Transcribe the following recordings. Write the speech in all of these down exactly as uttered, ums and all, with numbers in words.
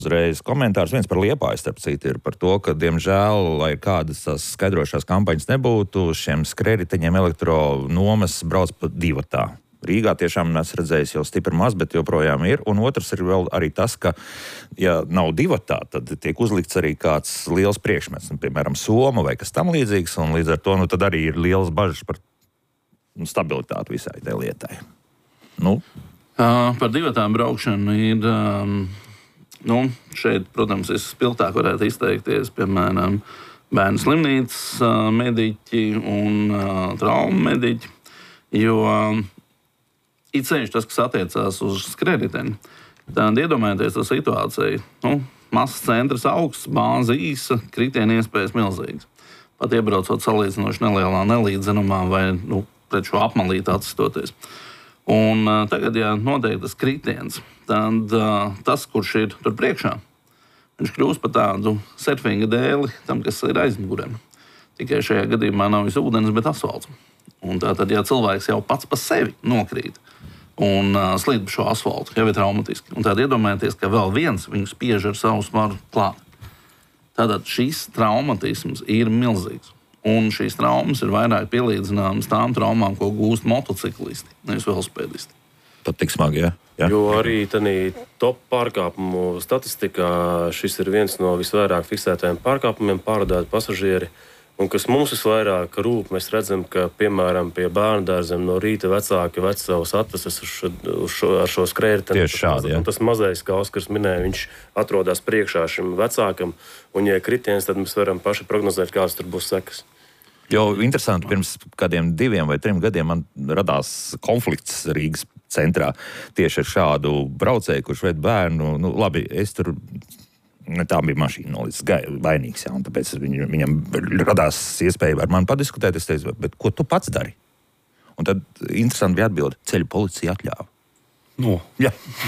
Uzreiz komentārs viens par Liepāju, starp citu, ir par to, ka, diemžēl, lai kādas tās skaidrošās kampaņas nebūtu, šiem skrējriteņiem elektronomas brauc pa divatā. Rīgā tiešām es redzēju jau stipri maz, bet joprojām ir. Un otrs ir vēl arī tas, ka, ja nav divatā, tad tiek uzlikts arī kāds liels priekšmets, nu, piemēram, soma vai kas tam līdzīgs, un līdz ar to, nu, tad arī ir lielas bažas par nu, stabilitāti visai tai lietai. Nu? Uh, par divatām braukšanu ir... Um... Nu, šeit, protams, vispilgtāk varētu izteikties, piemēram, bērnu slimnīcas uh, mediķi un uh, traumu mediķi, jo uh, it sevišķi tas, kas attiecās uz skrējriteni, tad iedomājieties to situāciju. Nu, mazs centrs augsts, bāze īsa, kritiena iespējas milzīgas. Pat iebraucot salīdzinoši nelielā nelīdzenumā vai nu, pret šo apmalīti atsistoties. Un uh, tagad, ja notiek tas kritiens, tad uh, tas, kurš ir tur priekšā, viņš kļūst par tādu surfinga dēli tam, kas ir aizmugurē. Tikai šajā gadījumā nav viss ūdens, bet asfalts. Un tātad, ja cilvēks jau pats pa sevi nokrīt un uh, slīd pa šo asfaltu, jau ir traumatiski. Un tad iedomājieties, ka vēl viens viņu spiež ar savu svaru klāt. Tātad šis traumatisms ir milzīgs. Un šīs traumas ir vairāk pielīdzināmas tām traumām, ko gūst motociklisti, nevis velospēdisti. Tad tik smagi, jā? jā? Jo arī tādā top pārkāpumu statistikā šis ir viens no visvairāk fiksētajiem pārkāpumiem, pārvadāti pasažieri. Un kas mums visvairāk rūp, mēs redzam, ka, piemēram, pie bērndārziem no rīta vecāki vec savus atveses uz šo, uz šo, ar šo skrējriteni. Tieši šādi, jā. Un tas mazais, kā Oskars minēja, viņš atrodas priekšā šim vecākam, un, ja ir kritiens, tad mēs varam paši prognozēt, kādas tur būs sekas. Jo interesanti, pirms kādiem diviem vai trim gadiem man radās konflikts Rīgas centrā tieši ar šādu braucēju, kurš ved bērnu. Nu, labi, es tur... Tā bija mašīna nolicis vainīgs, jā, un tāpēc viņam, viņam radās iespēja ar mani padiskutēt. Es teicu, bet ko tu pats dari? Un tad interesanti bija atbilde, ceļu policija atļāva. No. Jā.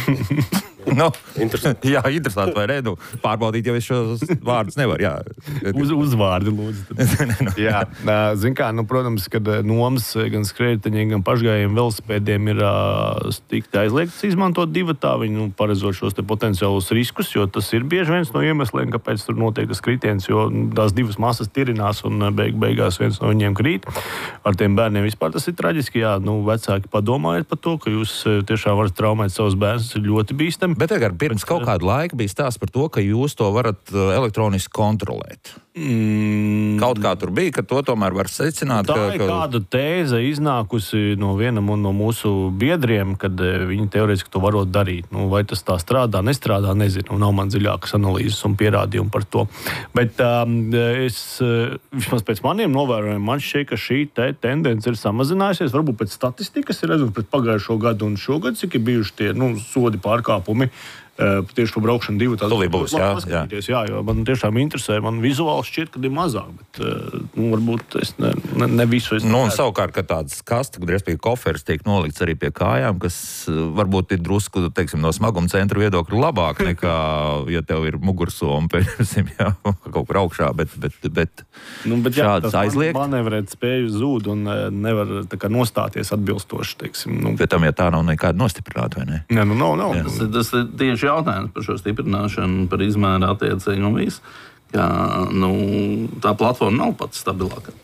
no. Interesanti. Jā, interesanti, vai ne? Nu, pārbaudīt, jau es šos vārdus nevaru, jā. Uz, uzvārdi, lūdzu. jā, zin kā, nu, protams, kad nomas gan skrējriteņiem, gan pašgājiem velosipēdiem ir stikti aizliegts izmantot divatā, viņi nu, paredzot šos te potenciālus riskus, jo tas ir bieži viens no iemesliem, kāpēc tur notiek tas kritiens, jo tās divas masas tirinās un beig, beigās viens no viņiem krīt. Ar tiem bērniem vispār tas ir traģiski, jā, nu, vecāki padomājiet par to, ka jūs tiešām varat traumēt savus bērnus, ir ļoti bīstami. Bet tagad pirms kaut kādu laiku bija stāsts par to, ka jūs to varat elektroniski kontrolēt. Mm. Kaut kā tur bija, ka to tomēr var secināt. Tā ka, ir ka... kāda tēze iznākusi no vienam no mūsu biedriem, kad viņi teorētiski to varot darīt. Nu, vai tas tā strādā, nestrādā, nezinu. Nav man dziļākas analīzes un pierādījumi par to. Bet um, es, vismaz pēc maniem novērojumiem, man šķiet, ka šī te tendence ir samazinājusies. Varbūt pēc statistikas ir redzams pēc pagājušo gadu un šogad, cik ir bijuši tie nu, sodi pārkāpumi. Uh, tieši par braukšanu divu tādu būs, jā, jā. jā, jo man tiešām interesē, man vizuāli šķiet, ka ir mazāk, bet uh, nu, varbūt es ne, ne, ne visu es nu, un savukārt, ka tāds kasta, kad respektīvi koferis tiek nolikts arī pie kājām, kas varbūt ir drusku, teiksim, no smaguma centra viedokļa labāk nekā, ja tev ir mugursoma, pēdēsim, jā, kaut kur augšā, bet, bet, bet, nu, bet jā, šāds aizliegt. Manevrēt spēju zūd un nevar tā kā nostāties atbilstoši, teiksim. Nu. Bet tam, ja tā nav nekāda nostiprināta, vai ne? Nē, nu nav, nav. Tas, tas ir tieši jautājums par šo stiprināšanu, par izmēru attiecīgi un visu, ka nu, tā platforma nav pats stabilākā.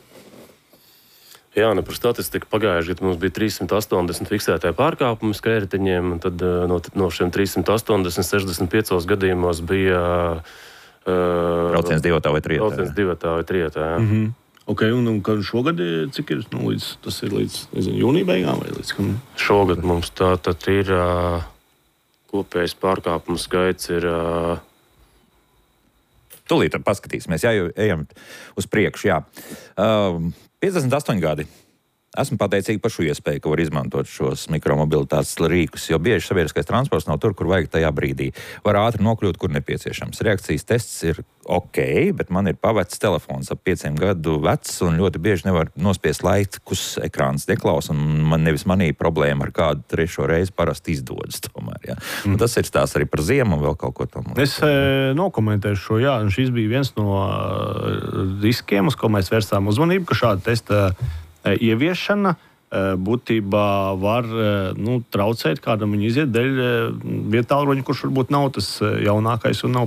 Jā, ne par statistiku pagājuši, kad mums bija trīs simt astoņdesmit fiksētie pārkāpumi skrējriteņiem, tad no, no šiem trīs simt astoņdesmit sešdesmit piecos gadījumos bija uh, brauciens divatā vai trijotā. Brauciens divatā vai trijotā, jā. Mm-hmm. Ok, un, un kad šogad cik ir? Nu, līdz, tas ir līdz, nezinu, jūnija beigām vai līdz kam? Šogad mums tā tad ir... Uh, kopējais pārkāpumu skaits ir... Uh... Tūlīt paskatīsimies, jā, jo ejam uz priekšu, jā. Uh, piecdesmit astoņi gadi. Esmu pateicīgi par šo iespēju, ka var izmantot šos mikromobilitātes rīkus, jo bieži sabiedriskais transports nav tur, kur vajag tajā brīdī. Var ātri nokļūt, kur nepieciešams. Reakcijas tests ir ok, bet man ir pavecs telefons ap pieciem gadu vecs un ļoti bieži nevar nospiest laikus ekrāns deklaus, un man nevis manī problēma ar kādu trešo reizi parasti izdodas tomēr, jā. Mm. Un tas ir stāsts arī par ziemu un vēl kaut ko tam. Es e, nokomentēšu šo, jā, un šis bija viens no riskiem, uz ko mēs vērstām uzmanību, ka šāda testa ieviešana būtībā var nu, traucēt kādam viņu iziet dēļ vietā, kurš varbūt nav tas jaunākais un nav